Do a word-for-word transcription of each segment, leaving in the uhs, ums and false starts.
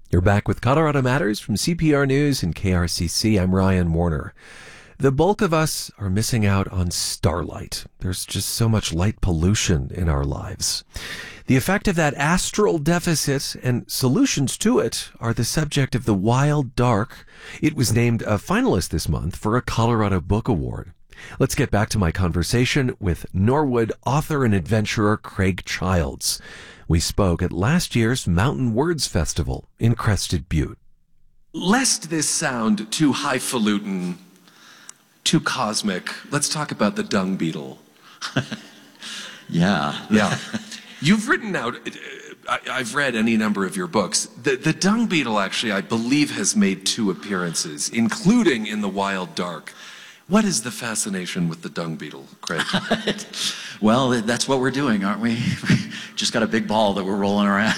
You're back with Colorado Matters from C P R News and K R C C. I'm Ryan Warner. The bulk of us are missing out on starlight. There's just so much light pollution in our lives. The effect of that astral deficit and solutions to it are the subject of The Wild Dark. It was named a finalist this month for a Colorado Book Award. Let's get back to my conversation with Norwood author and adventurer Craig Childs. We spoke at last year's Mountain Words Festival in Crested Butte. Lest this sound too highfalutin, too cosmic, let's talk about the dung beetle. yeah. Yeah. You've written out, I, I've read any number of your books. The, the dung beetle, actually, I believe, has made two appearances, including in The Wild Dark. What is the fascination with the dung beetle, Craig? Well, that's what we're doing, aren't we? Just got a big ball that we're rolling around.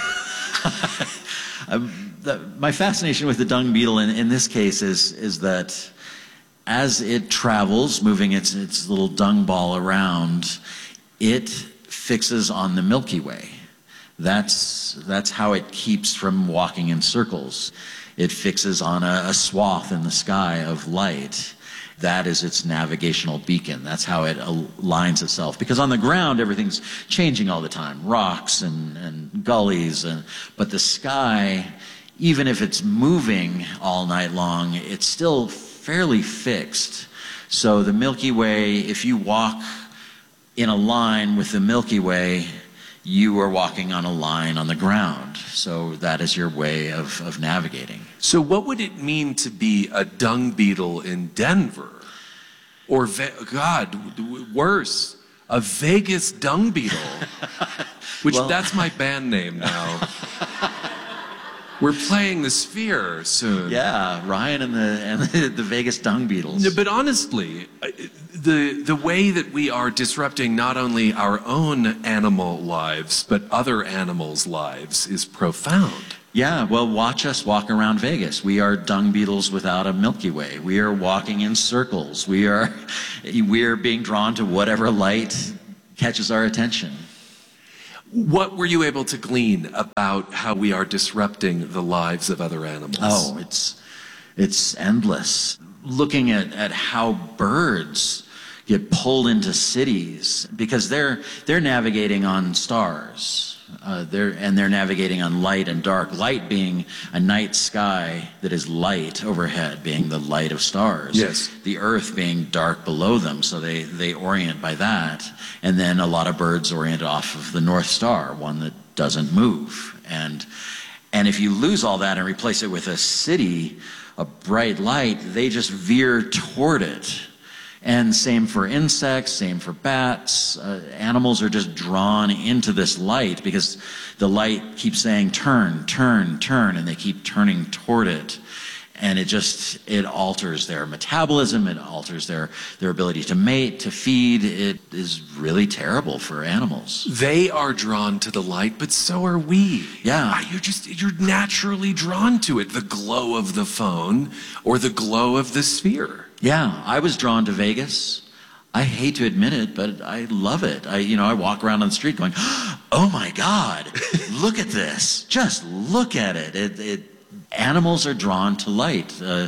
um, the, my fascination with the dung beetle in, in this case is, is that as it travels, moving its, its little dung ball around, it fixes on the Milky Way. That's, that's how it keeps from walking in circles. It fixes on a, a swath in the sky of light. That is its navigational beacon. That's how it aligns itself. Because on the ground, everything's changing all the time. Rocks and, and gullies. And, but the sky, even if it's moving all night long, it's still fairly fixed. So the Milky Way, if you walk in a line with the Milky Way, you are walking on a line on the ground. So that is your way of, of navigating. So what would it mean to be a dung beetle in Denver? Or, Ve- God, worse, a Vegas dung beetle. Which, well, that's my band name now. We're playing the Sphere soon. Yeah, Ryan and the, and the, the Vegas dung beetles. But honestly, the the way that we are disrupting not only our own animal lives, but other animals' lives is profound. Yeah, well, watch us walk around Vegas. We are dung beetles without a Milky Way. We are walking in circles. We are, we are being drawn to whatever light catches our attention. What were you able to glean about how we are disrupting the lives of other animals? Oh, it's, it's endless. Looking at, at how birds get pulled into cities because they're, they're navigating on stars. Uh, they're, and they're navigating on light and dark. Light being a night sky that is light overhead, being the light of stars. Yes. The earth being dark below them, so they, they orient by that. And then a lot of birds orient off of the North Star, one that doesn't move. And, and if you lose all that and replace it with a city, a bright light, they just veer toward it. And same for insects, same for bats. Uh, animals are just drawn into this light because the light keeps saying turn, turn, turn, and they keep turning toward it. And it just, it alters their metabolism, it alters their, their ability to mate, to feed. It is really terrible for animals. They are drawn to the light, but so are we. Yeah. You're just, you're naturally drawn to it. The glow of the phone or the glow of the Sphere. Yeah, I was drawn to Vegas. I hate to admit it, but I love it. I, you know, I walk around on the street going, oh my God, look at this. Just look at it. It, it animals are drawn to light. Uh,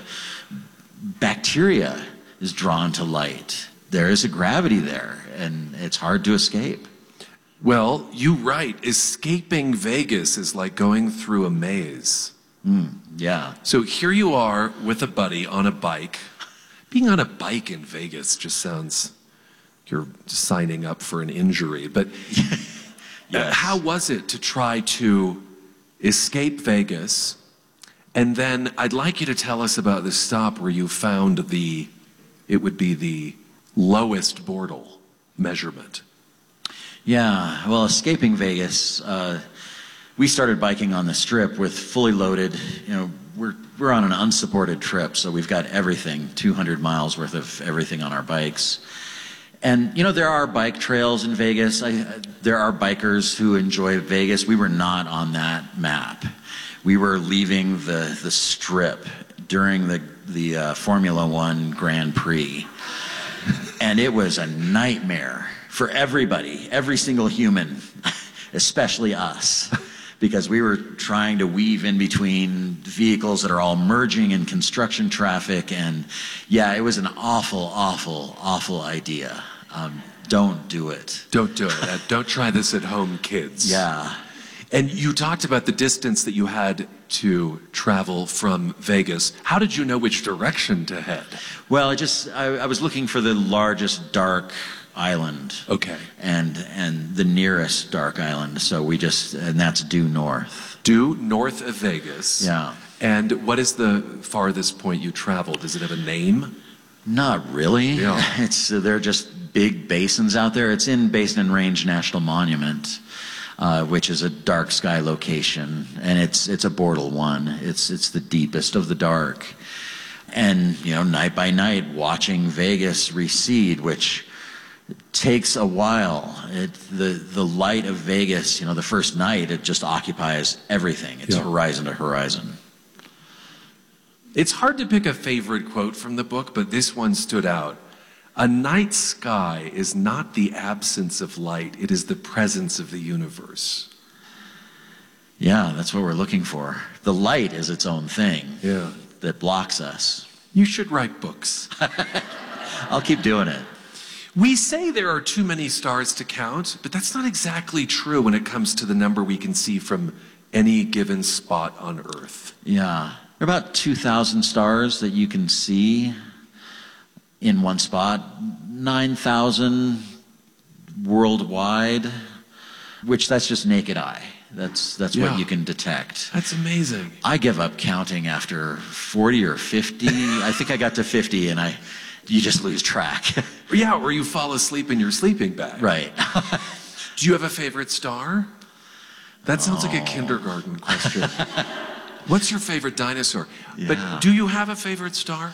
bacteria is drawn to light. There is a gravity there, and it's hard to escape. Well, you write, escaping Vegas is like going through a maze. Mm, yeah. So here you are with a buddy on a bike. Being on a bike in Vegas just sounds, you're signing up for an injury. But yes. How was it to try to escape Vegas? And then I'd like you to tell us about the stop where you found the, it would be the lowest Bortle measurement. Yeah, well, escaping Vegas, uh, we started biking on the Strip with fully loaded, you know, we're we're on an unsupported trip, so we've got everything, two hundred miles worth of everything on our bikes. And, you know, there are bike trails in Vegas. I, there are bikers who enjoy Vegas. We were not on that map. We were leaving the, the Strip during the, the uh, Formula One Grand Prix. And it was a nightmare for everybody, every single human, especially us. because we were trying to weave in between vehicles that are all merging in construction traffic. And yeah, it was an awful, awful, awful idea. Um, don't do it. Don't do it. Uh, don't try this at home, kids. Yeah. And you talked about the distance that you had to travel from Vegas. How did you know which direction to head? Well, I just, I, I was looking for the largest dark island. Okay. And, and the nearest dark island. So we just, and that's due north. Due north of Vegas. Yeah. And what is the farthest point you traveled? Does it have a name? Not really. Yeah. It's, uh, they're just big basins out there. It's in Basin and Range National Monument. Uh, which is a dark sky location, and it's it's a Bortle one. It's it's the deepest of the dark, and you know, night by night, watching Vegas recede, which takes a while. It the the light of Vegas, you know, the first night, it just occupies everything. It's yeah. horizon to horizon. It's hard to pick a favorite quote from the book, but this one stood out. A night sky is not the absence of light, it is the presence of the universe. Yeah, that's what we're looking for. The light is its own thing yeah. that blocks us. You should write books. I'll keep doing it. We say there are too many stars to count, but that's not exactly true when it comes to the number we can see from any given spot on Earth. Yeah, there are about two thousand stars that you can see in one spot, nine thousand worldwide, which that's just naked eye. That's that's yeah. what you can detect. That's amazing. I give up counting after forty or fifty. I think I got to fifty and I, you just lose track. Yeah, or you fall asleep in your sleeping bag. Right. Do you have a favorite star? That sounds oh. like a kindergarten question. What's your favorite dinosaur? Yeah. But do you have a favorite star?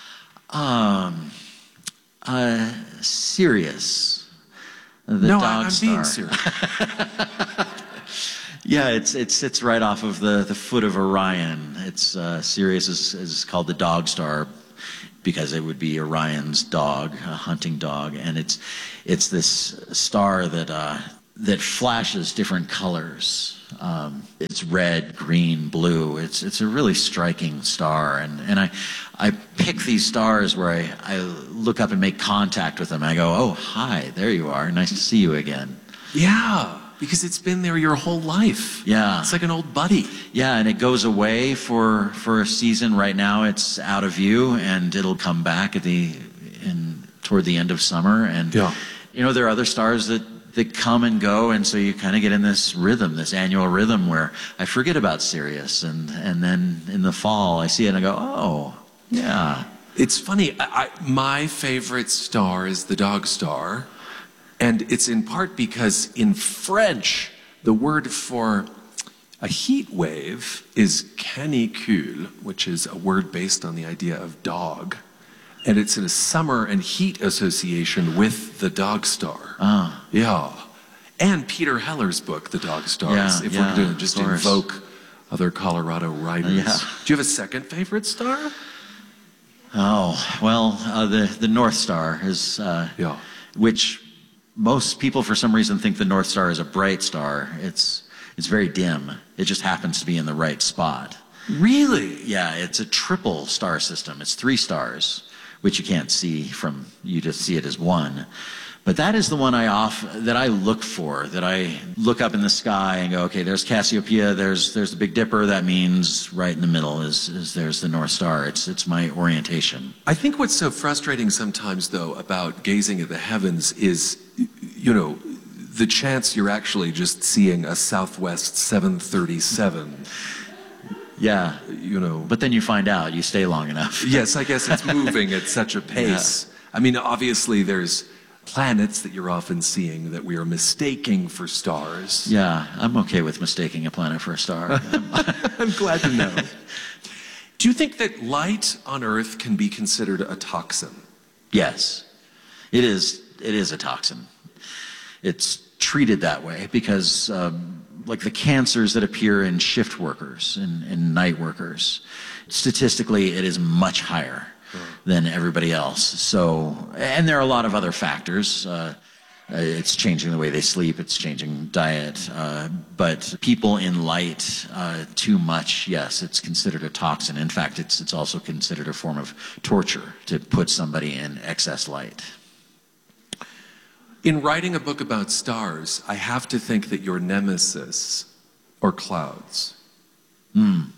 Um, uh, Sirius, the no, dog I, I'm star. being serious. Yeah, it's it sits right off of the, the foot of Orion. It's uh, Sirius is, is called the dog star because it would be Orion's dog, a hunting dog, and it's it's this star that uh, that flashes different colors. Um, it's red, green, blue. It's it's a really striking star, and, and I I pick these stars where I, I look up and make contact with them. I go, oh, hi, there you are. Nice to see you again. Yeah, because it's been there your whole life. Yeah. It's like an old buddy. Yeah, and it goes away for for a season. Right now, it's out of view, and it'll come back at the in toward the end of summer. And yeah. you know, there are other stars that. that come and go, and so you kind of get in this rhythm, this annual rhythm where I forget about Sirius, and, and then in the fall I see it and I go, oh, yeah. It's funny, I, I, my favorite star is the dog star, and it's in part because in French, the word for a heat wave is canicule, which is a word based on the idea of dog. And it's in a summer and heat association with the dog star. Ah. Yeah. And Peter Heller's book, The Dog Stars, Yeah, if yeah, we're going to just of course. invoke other Colorado writers. Yeah. Do you have a second favorite star? Oh, well, uh, the, the North Star is, uh, Yeah. which most people for some reason think the North Star is a bright star. It's, it's very dim. It just happens to be in the right spot. Really? Yeah, it's a triple star system. It's three stars, which you can't see from, you just see it as one. But that is the one I off, that I look for, that I look up in the sky and go, okay, there's Cassiopeia, there's there's the Big Dipper, that means right in the middle is, is there's the North Star. It's, it's my orientation. I think what's so frustrating sometimes, though, about gazing at the heavens is, you know, the chance you're actually just seeing a Southwest seven thirty-seven. Yeah, You know. but then you find out, you stay long enough. Yes, I guess it's moving at such a pace. Yeah. I mean, obviously there's planets that you're often seeing that we are mistaking for stars. Yeah, I'm okay with mistaking a planet for a star. I'm glad to know. Do you think that light on Earth can be considered a toxin? Yes, it is. It is a toxin. It's treated that way because, um, like the cancers that appear in shift workers and, and night workers, statistically, it is much higher than everybody else. So, and there are a lot of other factors. Uh, Uh, it's changing the way they sleep. It's changing diet. Uh, but people in light uh, too much, yes, it's considered a toxin. In fact, it's it's also considered a form of torture to put somebody in excess light. In writing a book about stars, I have to think that your nemesis are clouds. Mm.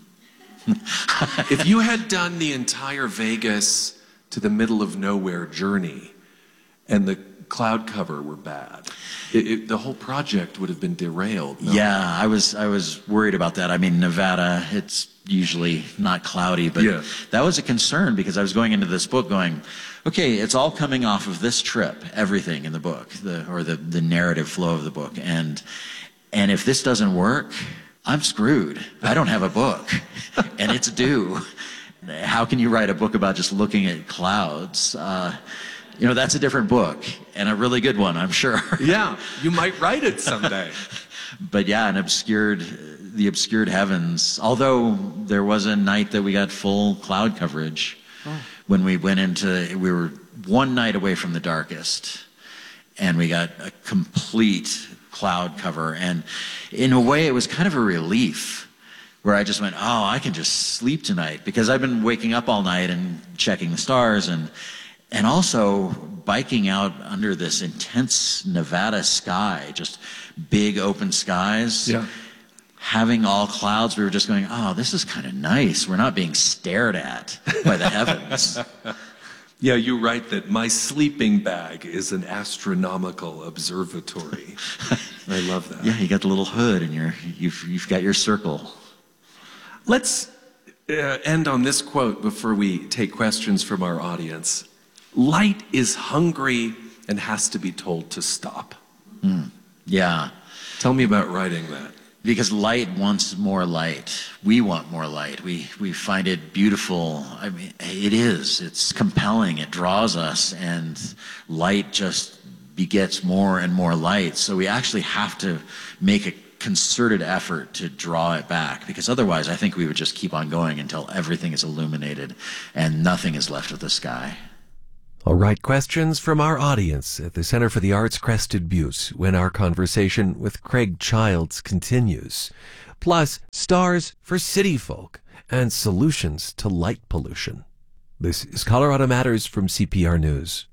If you had done the entire Vegas to the middle of nowhere journey and the cloud cover were bad, it, it, the whole project would have been derailed. No? Yeah, I was I was worried about that. I mean, Nevada, it's usually not cloudy, but yeah. that was a concern because I was going into this book going, okay, it's all coming off of this trip, everything in the book, the, or the, the narrative flow of the book. And, and if this doesn't work, I'm screwed. I don't have a book, and it's due. How can you write a book about just looking at clouds? Uh, you know, that's a different book, and a really good one, I'm sure. Yeah, you might write it someday. But yeah, an obscured, the obscured heavens. Although there was a night that we got full cloud coverage. Oh. When we went into, we were one night away from the darkest, and we got a complete cloud cover. And in a way, it was kind of a relief, where I just went, oh, I can just sleep tonight, because I've been waking up all night and checking the stars, and and also biking out under this intense Nevada sky, just big open skies. Yeah. Having all clouds, we were just going, oh, this is kind of nice. We're not being stared at by the heavens. Yeah, you write that my sleeping bag is an astronomical observatory. I love that. Yeah, you got the little hood, and you're, you've, you've got your circle. Let's uh, end on this quote before we take questions from our audience. Light is hungry and has to be told to stop. Mm, yeah. Tell me about writing that. Because light wants more light. We want more light. We we find it beautiful. I mean, it is. It's compelling. It draws us, and light just begets more and more light. So we actually have to make a concerted effort to draw it back, because otherwise I think we would just keep on going until everything is illuminated and nothing is left of the sky. All right, questions from our audience at the Center for the Arts Crested Butte when our conversation with Craig Childs continues. Plus, stars for city folk and solutions to light pollution. This is Colorado Matters from C P R News.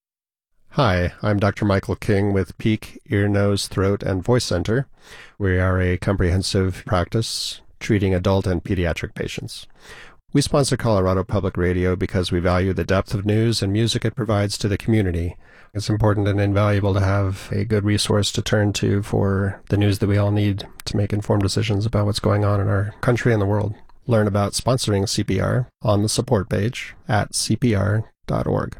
Hi, I'm Doctor Michael King with Peak Ear, Nose, Throat, and Voice Center. We are a comprehensive practice treating adult and pediatric patients. We sponsor Colorado Public Radio because we value the depth of news and music it provides to the community. It's important and invaluable to have a good resource to turn to for the news that we all need to make informed decisions about what's going on in our country and the world. Learn about sponsoring C P R on the support page at c p r dot org.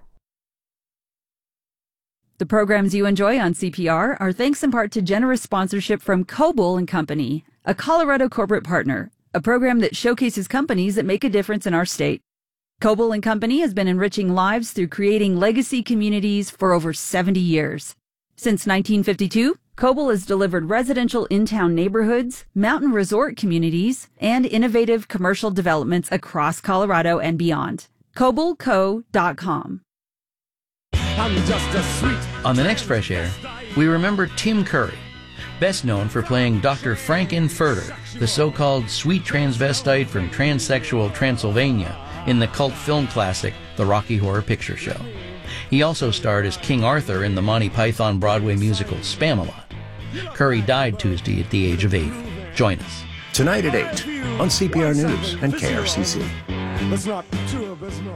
The programs you enjoy on C P R are thanks in part to generous sponsorship from Coble and Company, a Colorado corporate partner, a program that showcases companies that make a difference in our state. Coble and Company has been enriching lives through creating legacy communities for over seventy years. Since nineteen fifty-two, Coble has delivered residential in-town neighborhoods, mountain resort communities, and innovative commercial developments across Colorado and beyond. coble co dot com. I'm just a sweet. On the next Fresh Air, we remember Tim Curry, best known for playing Doctor Frank Infurter, the so-called sweet transvestite from transsexual Transylvania in the cult film classic The Rocky Horror Picture Show. He also starred as King Arthur in the Monty Python Broadway musical Spamalot. Curry died Tuesday at the age of eighty. Join us. Tonight at eight on C P R News and K R C C. That's not too abysmal.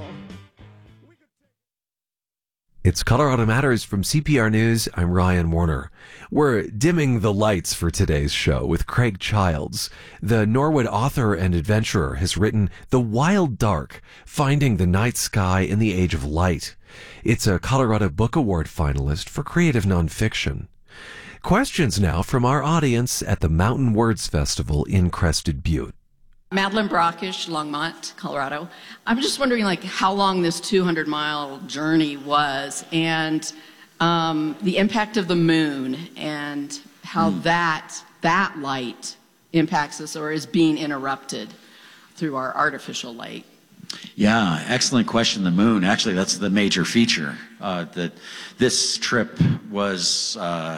It's Colorado Matters from C P R News. I'm Ryan Warner. We're dimming the lights for today's show with Craig Childs. The Norwood author and adventurer has written The Wild Dark, Finding the Night Sky in the Age of Light. It's a Colorado Book Award finalist for creative nonfiction. Questions now from our audience at the Mountain Words Festival in Crested Butte. Madeline Brockish, Longmont, Colorado. I'm just wondering, like, how long this two hundred mile journey was, and um, the impact of the moon, and how mm. that that light impacts us or is being interrupted through our artificial light. Yeah, excellent question. The moon, actually, that's the major feature. Uh, that this trip was uh,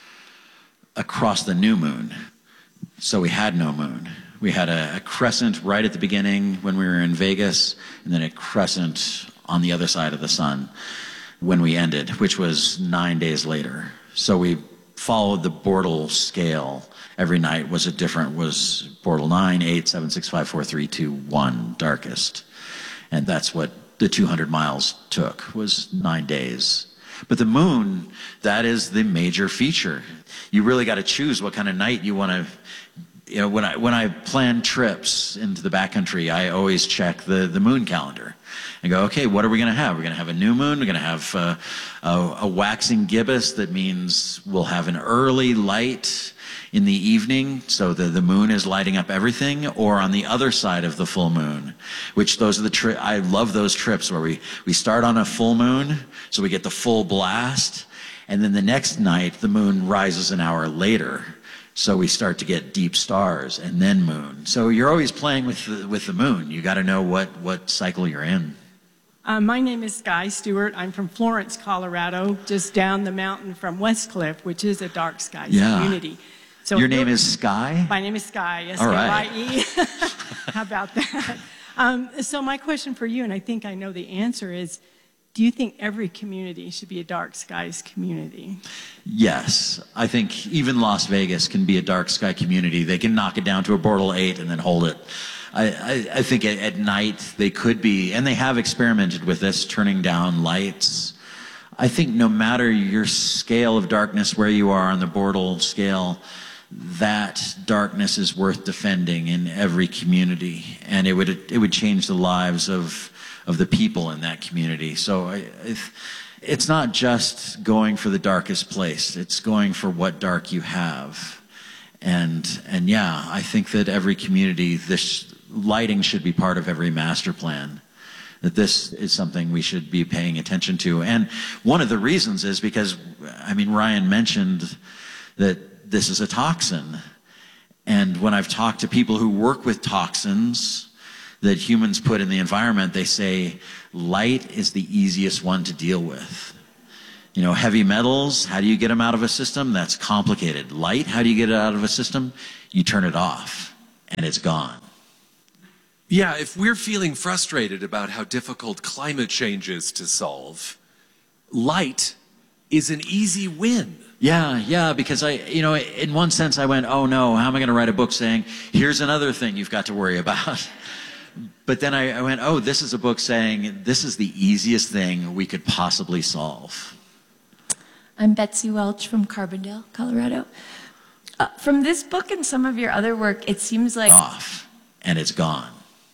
across the new moon, so we had no moon. We had a, a crescent right at the beginning when we were in Vegas, and then a crescent on the other side of the sun when we ended, which was nine days later. So we followed the Bortle scale. Every night was a different, was Bortle nine, eight, seven, six, five, four, three, two, one, darkest. And that's what the two hundred miles took, was nine days. But the moon, that is the major feature. You really got to choose what kind of night you want to, you know, when I, when I plan trips into the backcountry, I always check the, the moon calendar and go, okay, what are we going to have? We're going to have a new moon. We're going to have uh, a, a waxing gibbous. That means we'll have an early light in the evening, so the, the moon is lighting up everything, or on the other side of the full moon, which those are the tri- I love those trips where we, we start on a full moon, so we get the full blast, and then the next night the moon rises an hour later, so we start to get deep stars, and then moon. So you're always playing with the, with the moon. You got to know what, what cycle you're in. Uh, my name is Sky Stewart. I'm from Florence, Colorado, just down the mountain from Westcliff, which is a dark sky Yeah. community. So Your name is Sky? My name is Sky, S K All Y right. E. How about that? Um, so my question for you, and I think I know the answer, is do you think every community should be a dark skies community? Yes. I think even Las Vegas can be a dark sky community. They can knock it down to a Bortle eight and then hold it. I, I, I think at, at night they could be, and they have experimented with this, turning down lights. I think no matter your scale of darkness, where you are on the Bortle scale, that darkness is worth defending in every community, and it would it would change the lives of of the people in that community. So I, I, it's not just going for the darkest place; it's going for what dark you have. And and yeah, I think that every community, this lighting should be part of every master plan. That this is something we should be paying attention to. And one of the reasons is because, I mean, Ryan mentioned that this is a toxin. And when I've talked to people who work with toxins that humans put in the environment, they say light is the easiest one to deal with. You know, heavy metals, how do you get them out of a system? That's complicated. Light, how do you get it out of a system? You turn it off, and it's gone. Yeah, if we're feeling frustrated about how difficult climate change is to solve, light is an easy win. Yeah, yeah, because I, you know, in one sense I went, oh no, how am I going to write a book saying, here's another thing you've got to worry about? But then I, I went, oh, this is a book saying, this is the easiest thing we could possibly solve. I'm Betsy Welch from Carbondale, Colorado. Uh, from this book and some of your other work, it seems like... Off, and it's gone.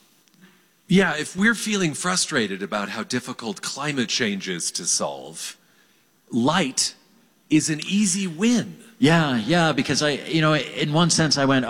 Yeah, if we're feeling frustrated about how difficult climate change is to solve, light is an easy win. Yeah, yeah, because I, you know, in one sense I went,